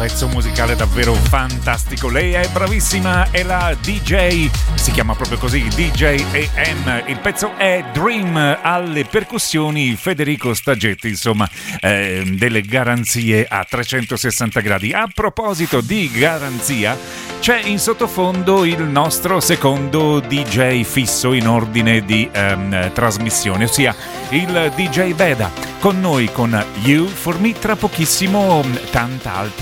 pezzo musicale davvero fantastico. Lei è bravissima, è la DJ, si chiama proprio così, DJ AM. Il pezzo è Dream, alle percussioni Federico Staggetti, insomma, delle garanzie a 360 gradi. A proposito di garanzia, c'è in sottofondo il nostro secondo DJ fisso in ordine di trasmissione, ossia il DJ Beda, con noi con You For Me, tra pochissimo tanta altra